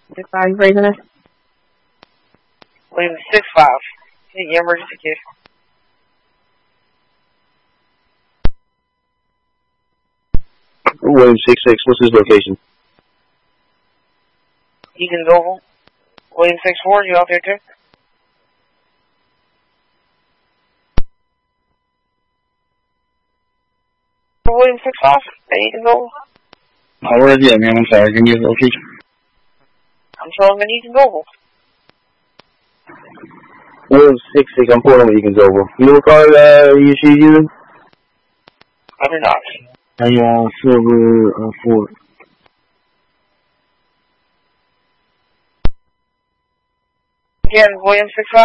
6-5, raising it. William 6-5. Your emergency kid. William 6-6, what's his location? Egan's Oval. William 6-4, you out there too? William 6-5, Egan's Oval. Where is he at, man? I'm sorry, give me his location. I'm showing him in Egan's Oval. William 6-6, I'm pulling with Egan's Oval. You know what car she's using? I do not. Silver Ford. Again, William 6-5.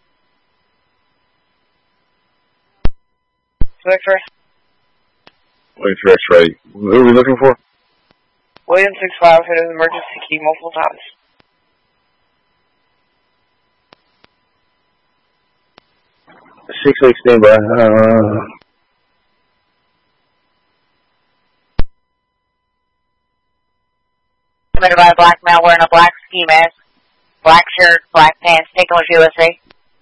X-ray. Wait for X-ray. Who are we looking for? William 6-5 hit his emergency key multiple times. Six standby. Committed by a black male wearing a black ski mask, black shirt, black pants, taken with USA.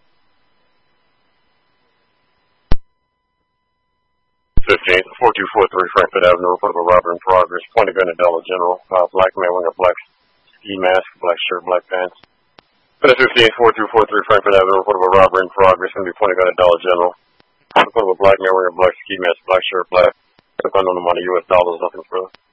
15, 4243 Frankfurt Avenue, report of a robbery in progress, point of gun at Dollar General, black man wearing a black ski mask, black shirt, black pants. 15, 4243 Frankfurt Avenue, report of a robbery in progress, going to be point of gun at Dollar General. Report of a black man wearing a black ski mask, black shirt, black gun on the money, US dollars, nothing further.